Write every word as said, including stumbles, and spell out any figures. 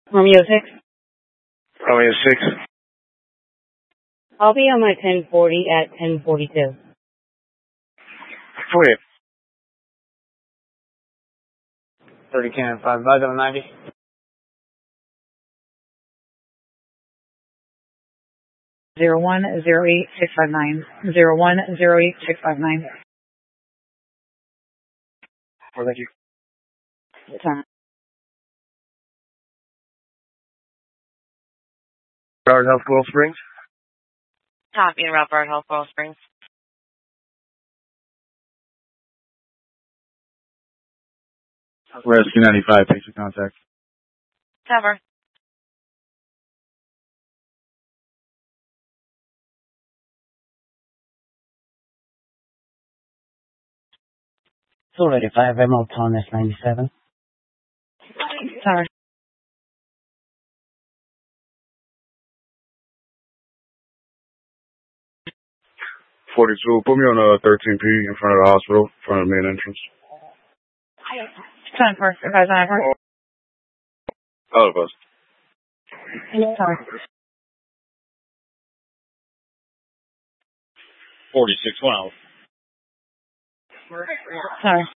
Romeo six. Romeo six. I'll be on my ten forty at ten forty-two. Go ahead. thirty can, five by ninety. Zero one zero eight six five nine. Zero one zero eight six five nine. Well, thank you. Time. Broward Health, Coral Springs. Copy and route Broward Health, Coral Springs. Rescue ninety-five, patient contact. Cover. Two eighty-five, Emerald Thomas ninety-seven. Sorry. forty-two, put me on uh, thirteen P in front of the hospital, in front of the main entrance. Time first. Advise on effort. All of us. Sorry. forty-six, one out. Sorry.